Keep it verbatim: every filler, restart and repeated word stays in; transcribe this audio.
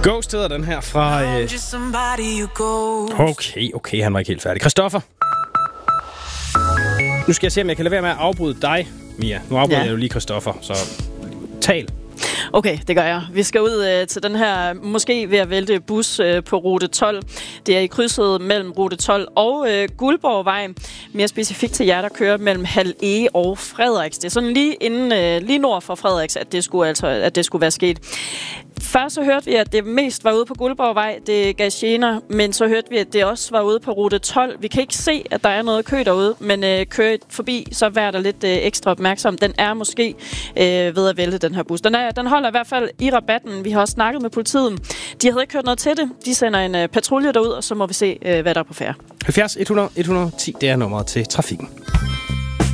Ghost hedder den her fra... Øh... Okay, okay, han var ikke helt færdig. Christoffer. Nu skal jeg se, om jeg kan lade være med at afbryde dig, Mia. Nu afbryder ja. jeg jo lige Christoffer, så tal. Okay, det gør jeg. Vi skal ud øh, til den her, måske ved at vælte bus øh, på rute tolv. Det er i krydset mellem rute tolv og øh, Guldborgvej. Mere specifikt til jer, der kører mellem Hald-Ege og Frederiks. Det er sådan lige, inden, øh, lige nord for Frederiks, at det skulle, altså, at det skulle være sket. Først så hørte vi, at det mest var ude på Guldborgvej. Det gav gener, men så hørte vi, at det også var ude på rute tolv. Vi kan ikke se, at der er noget kø derude, men øh, kører forbi, så vær der lidt øh, ekstra opmærksom. Den er måske øh, ved at vælte, den her bus. Den, er, den holder i hvert fald i rabatten. Vi har også snakket med politiet. De havde ikke hørt noget til det. De sender en øh, patrulje derud, og så må vi se, øh, hvad der er på færde. halvfjerds et hundrede et hundrede og ti, det er nummeret til trafikken.